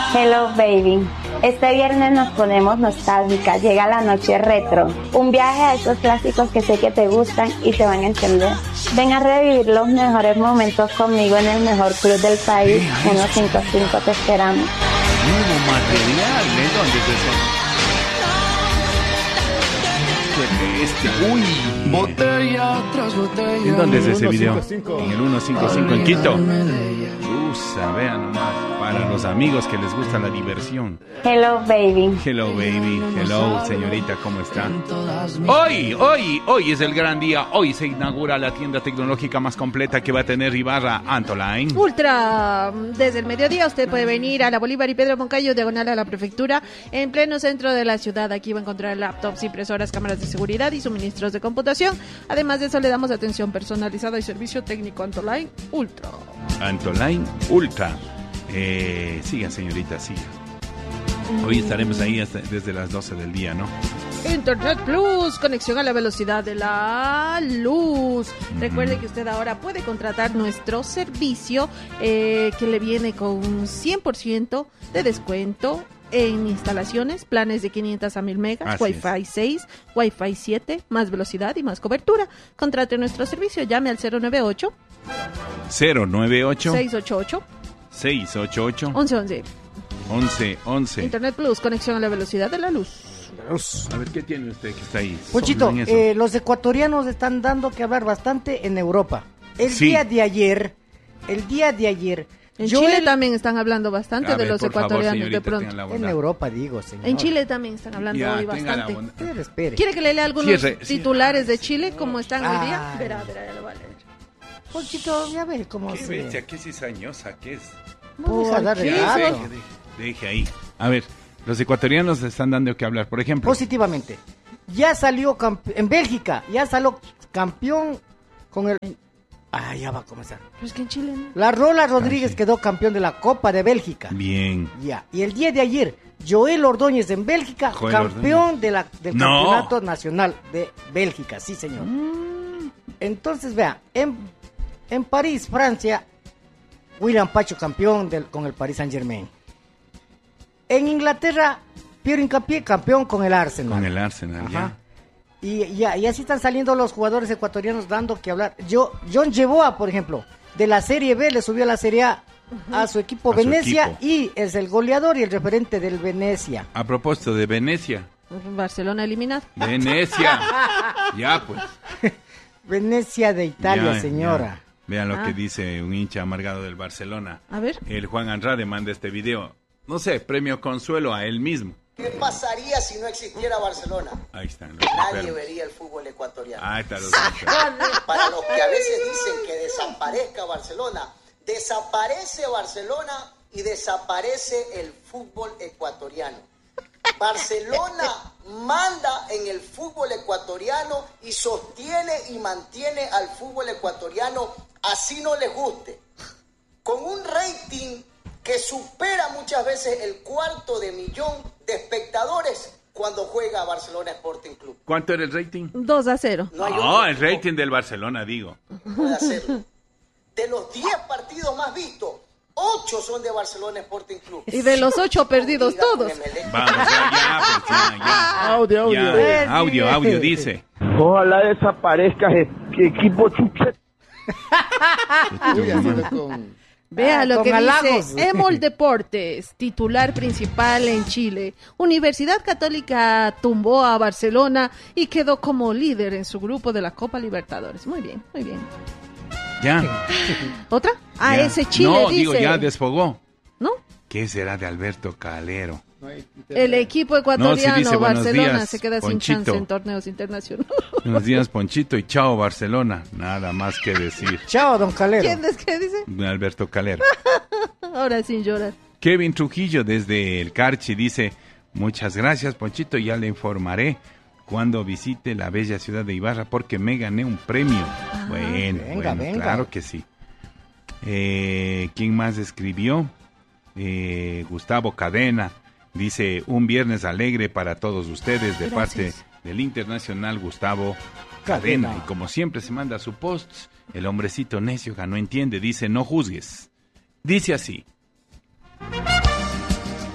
Hello baby, este viernes nos ponemos nostálgicas, llega la noche retro, un viaje a esos clásicos que sé que te gustan y te van a entender. Ven a revivir los mejores momentos conmigo en el mejor club del país, 155 te esperamos. Nuevo material, ¿de dónde es eso? Uy, botella tras botella. ¿En dónde es ese video? 155. En el 155 en Quito. Vean nomás, para los amigos que les gusta la diversión. Hello baby. Hello baby, hello señorita, ¿cómo está? Hoy es el gran día. Hoy se inaugura la tienda tecnológica más completa que va a tener Ibarra, Antoline Ultra. Desde el mediodía usted puede venir a la Bolívar y Pedro Moncayo, diagonal a la prefectura, en pleno centro de la ciudad. Aquí va a encontrar laptops, impresoras, cámaras de seguridad y suministros de computación. Además de eso le damos atención personalizada y servicio técnico. Antoline Ultra. Antoline Ultra. Sigan señorita, sigan. Hoy estaremos ahí desde las 12 del día, ¿no? Internet Plus, conexión a la velocidad de la luz. Recuerde que usted ahora puede contratar nuestro servicio que le viene con 100% de descuento en instalaciones, planes de 500 a 1000 megas, Así Wi-Fi 6, Wi-Fi 7, más velocidad y más cobertura. Contrate nuestro servicio, llame al 098 688 1111. Internet Plus, conexión a la velocidad de la luz. A ver, ¿qué tiene usted que está ahí? Ponchito, los ecuatorianos están dando que hablar bastante en Europa. El Sí. día de ayer, En yo Chile también están hablando bastante de los por favor, ecuatorianos señorita, de pronto. tenga la en bondad. Europa digo, señor. En Chile también están hablando Ya, hoy tenga la bastante. bondad. Espere. ¿Quiere que le lea algunos Cierre. titulares de Chile como están hoy día? Ay. Verá, ya lo va a leer. Ponchito, ya ve cómo Qué se... bestia, qué cizañosa que es. No deja dar ¿Por qué? regalo. Deje ahí. A ver, los ecuatorianos están dando que hablar. Por ejemplo, Positivamente. Ya salió en Bélgica, ya salió campeón con el... Ah, ya va a comenzar. Pero es que en Chile no. La Rola Rodríguez sí. quedó campeón de la Copa de Bélgica. bien. Ya. Y el día de ayer, Joel Ordóñez en Bélgica, Joel campeón del No. Campeonato Nacional de Bélgica. Sí, señor. Entonces, vea, en París, Francia, William Pacho campeón con el Paris Saint-Germain. En Inglaterra, Piero Hincapié campeón con el Arsenal. Con el Arsenal, Ajá. ya. Y así están saliendo los jugadores ecuatorianos dando que hablar. John Yeboah, por ejemplo, de la Serie B le subió a la Serie A a su equipo A su Venecia equipo. y es el goleador y el referente del Venecia. A propósito de Venecia. Barcelona eliminado. Venecia. Ya, pues. Venecia de Italia, Ya, señora. ya. Vean lo Ah. que dice un hincha amargado del Barcelona. A ver. El Juan Andrade manda este video. No sé, premio consuelo a él mismo. ¿Qué pasaría si no existiera Barcelona? Ahí están los Nadie enfermos. vería el fútbol ecuatoriano. Ahí están los enfermos. Para los que a veces dicen que desaparezca Barcelona, desaparece Barcelona y desaparece el fútbol ecuatoriano. Barcelona manda en el fútbol ecuatoriano y sostiene y mantiene al fútbol ecuatoriano así no les guste. Con un rating que supera muchas veces el 250,000 de espectadores cuando juega Barcelona Sporting Club. ¿Cuánto era el rating? 2-0. No hay No, otro el equipo rating del Barcelona, digo. que pueda hacerlo. De los 10 partidos más vistos, 8 son de Barcelona Sporting Club. Y de los 8 perdidos Liga con todos. Emelec. Vamos, ya. Audio. Ya, audio, dice. Ojalá desaparezca equipo chuchet. Vea lo con que halagos. dice Emol Deportes, titular principal en Chile. Universidad Católica tumbó a Barcelona y quedó como líder en su grupo de la Copa Libertadores. Muy bien, muy bien. Ya. ¿Otra? Ah, ya. ese Chile No, dice. digo, ya desfogó. ¿No? ¿Qué será de Alberto Calero? El equipo ecuatoriano, No, sí dice, buenos Barcelona, días, se queda sin Ponchito. chance en torneos internacionales. Buenos días, Ponchito, y chao, Barcelona. Nada más que decir. Chao, don Calero. ¿Quién es que dice? Alberto Calero. Ahora sin llorar. Kevin Trujillo desde el Carchi dice: muchas gracias, Ponchito, ya le informaré cuando visite la bella ciudad de Ibarra porque me gané un premio. Bueno, venga. claro que sí. ¿Quién más escribió? Gustavo Cadena dice: un viernes alegre para todos ustedes de Gracias. parte del internacional Gustavo Cadena. Y como siempre se manda su post, el hombrecito necio que no entiende, dice: no juzgues. Dice así: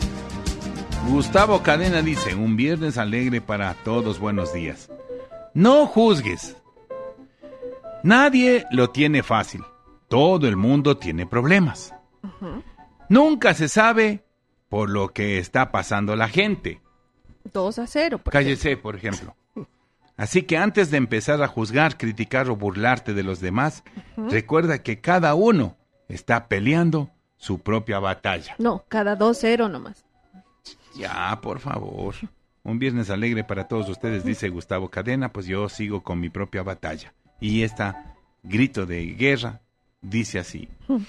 Gustavo Cadena dice, un viernes alegre para todos, buenos días. No juzgues. Nadie lo tiene fácil. Todo el mundo tiene problemas. Nunca se sabe por lo que está pasando la gente. 2-0. Cállese, por ejemplo. Así que antes de empezar a juzgar, criticar o burlarte de los demás, recuerda que cada uno está peleando su propia batalla. No, cada 2-0 nomás. Ya, por favor. Un viernes alegre para todos ustedes, dice Gustavo Cadena, pues yo sigo con mi propia batalla. Y esta grito de guerra dice así.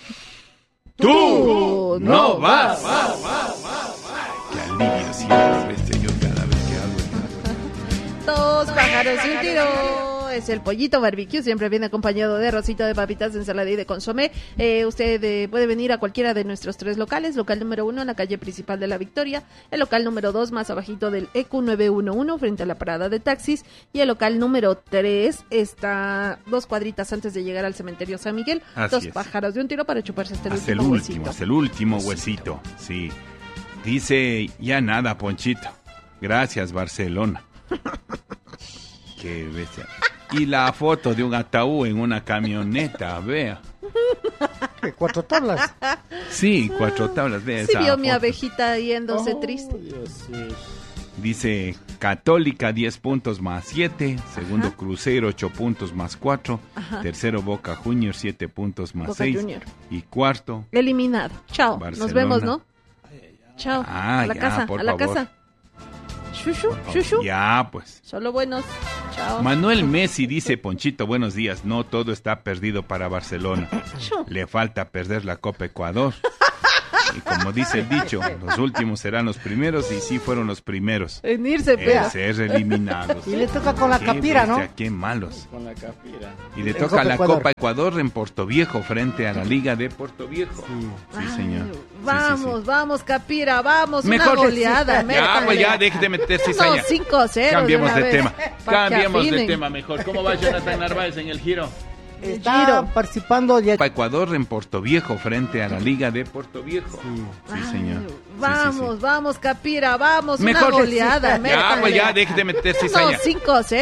¡Tú no vas! ¡Qué alivio siempre, bestia, yo cada vez que hago el... Dos pájaros y un tiro. Es el pollito barbecue, siempre viene acompañado de arrocito, de papitas, de ensalada y de consomé. Usted puede venir a cualquiera de nuestros 3 locales. Local número 1 en la calle principal de La Victoria, el local número 2 más abajito del EQ 911 frente a la parada de taxis, y el local número 3 está 2 cuadritas antes de llegar al cementerio San Miguel. Así Dos es. pájaros de un tiro para chuparse hasta el último último, huesito. hasta el último huesito, sí. Dice, ya nada, Ponchito. Gracias, Barcelona. Qué bestia. Y la foto de un ataúd en una camioneta, vea. ¿Qué, 4 tablas? Sí, 4 tablas, vea Sí esa vio mi foto. abejita yéndose triste. Dice, Católica 10 puntos más 7, segundo Cruzeiro 8 puntos más 4, tercero Boca Juniors 7 puntos más Boca 6 Junior. y cuarto. Eliminado. Chao. Barcelona. Nos vemos, ¿no? Chao. Ah, a la ya, casa, por a la favor. casa. Shushu, shushu. Ya, pues. Solo buenos. Chao. Manuel Messi dice, Ponchito, buenos días. No todo está perdido para Barcelona. Le falta perder la Copa Ecuador. Y como dice el dicho, los últimos serán los primeros, y sí fueron los primeros En irse, en pero. ser eliminados. Y le toca con la Qué capira, ¿no? bestia, qué malos. Con la capira. Y le En toca Copa la Ecuador. Copa Ecuador en Portoviejo frente a la Liga de Portoviejo. Sí, señor. Sí, Vamos, sí, sí. vamos, Capira, vamos. Mejor- una goleada. Ya, pues ya, métale. deje de meter No, cizaña. 5-0. Cambiemos una de vez, tema. pa' que Cambiemos de afinen. tema mejor. ¿Cómo va Jonathan Narváez en el giro? Está Giro. participando ya. Copa Ecuador en Portoviejo frente a la Liga de Portoviejo. Sí, señor. Sí, Vamos, sí, sí. vamos, Capira, vamos. Mejor- una goleada. Ya, pues métale. ya, deje de meter No, cizaña. 5-0.